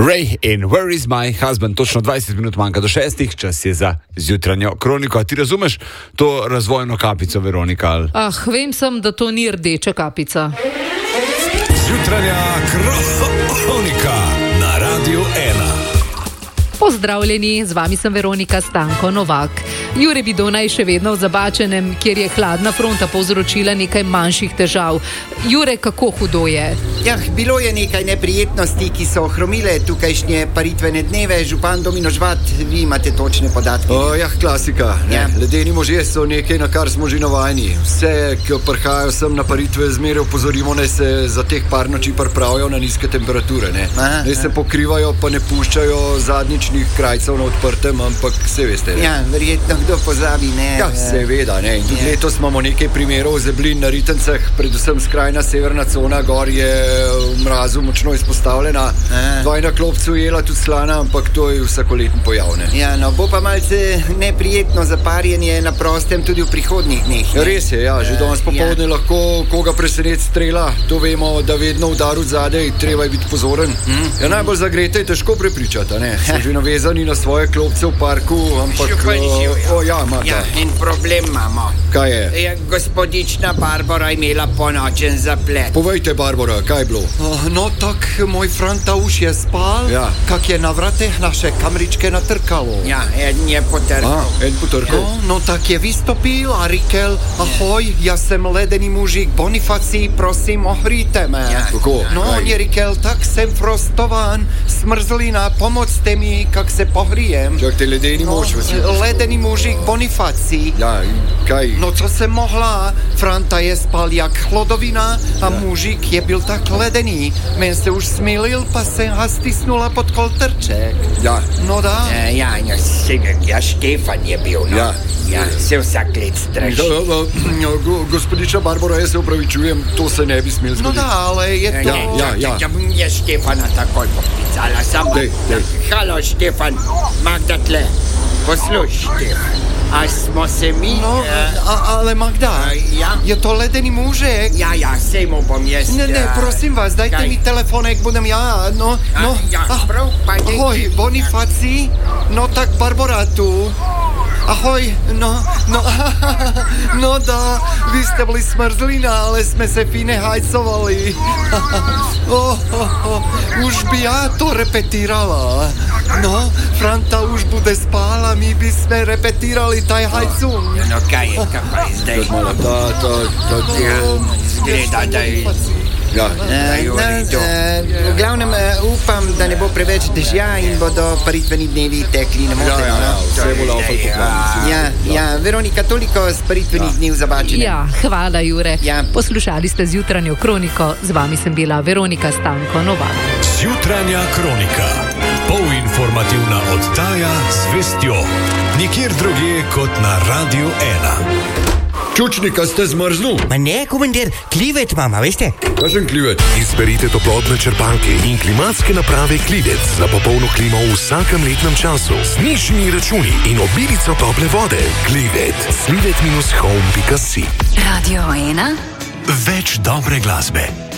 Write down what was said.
Ray in Where is my husband? Točno 20 minut manjka do 6, čas je za zjutranjo kroniko. A ti razumeš to razvojno kapico, Veronika? Ali? Vem sem, da to ni rdeča kapica. Zjutranja kronika na Radiu 1. Pozdravljeni, z vami sem Veronika Stanko Novak. Jure Bidonaj še vedno v Zabačenem, kjer je hladna fronta povzročila nekaj manjših težav. Jure, kako hudo je? Bilo je nekaj neprijetnosti, ki so ohromile tukajšnje paritvene dneve. Župan Domino Žvat, vi imate točne podatke. Klasika. Ledeni možje so nekaj, na kar smo že navajeni. Vse, ki prihajajo sem na paritve, zmeraj opozorimo, ne se za teh par noči pripravijo na nizke temperature. Ne se pokrivajo, pa ne puščajo zadnjičnih krajcev na odprtem, ampak vse veste. Verjetno kdo pozabi, ne? Seveda, ne. In tudi letos imamo nekaj primerov zeblin na Ritencah, predvsem skrajna severna cona gor je v mrazu močno izpostavljena. Dvajna klopcu jela tudi slana, ampak to je vsakoletni pojav, ne. Bo pa malce neprijetno zaparjenje na prostem tudi v prihodnjih dneh. Res je, že danes popoldne lahko koga presenet strela, to vemo, da vedno udar od zadaj, treba je biti pozoren. Najbolj zagrete je težko prepričati, ne. So že navezani na svoje klopce v parku, ampak... In problem imamo. Kaj je? Gospodična Barbara imela ponočen zaplet. Povejte, Barbara, kaj je bilo? No tak, moj Franta už je spal, kak je na vrateh naše kamričke natrkalo. En je potrkal. En potrkal? No tak je vystopil a rikel, ahoj, ja sem ledený mužik Bonifací, prosím, ohríte me. Kako? No, on je rikel, tak sem frostován, smrzlina, pomocte mi, kak se pohrijem. Čak te ledeni muž? Ledený mužik Bonifací. Kaj? No co jsem mohla, Franta je spal jak chlodovina a mužik je byl tak ledený. Men se už smilil, pa se ha stisnula pod koltrček. No da. Štefan je bil, no. Se vsak let straši. Gospodična Barbara, jaz se upravičujem, to se ne bi smel zgoditi. No da, ale je to... Je Štefana takoj poklicala, samo... Halo, Štefan, Magda tle. Posluš, Štefan, a smo se mi... No, ale Magda, je to ledený mužek? Sej mu bom jaz... Ne, prosím vás, dajte mi telefonek, budem prav, pa dejte. Ahoj, Bonifací, no tak Barbara tu. Ahoj, no da, vy ste boli smrzlina, ale sme se fine hajcovali. Už by ja to repetírala. No, Franta už bude spála, my by sme repetírali taj hajcun. No kaj je zdaj? Zgleda, da je... V glavnem upam, da ne bo preveč dežja in bodo paritveni dnevi tekli nemoteno. Vse bo laufal po planici. Veronika, toliko z paritvenih dni v Zabačenem. Hvala, Jure. Poslušali ste zjutranjo kroniko, z vami sem bila Veronika Stanko Novak. Zjutranja kronika, polinformativna oddaja z vestjo, nikjer drugje kot na Radiu 1. Čučnika ste zmrznul? Ma ne, komandir, klivet mama, veste? Kažem klivet? Izberite toplotne črpalke in klimatske naprave Klivet za popolno klimo v vsakem letnem času. Z nižjimi računi in obilico tople vode. Klivet. Klivet-home.si. Radio 1. Več dobre glasbe.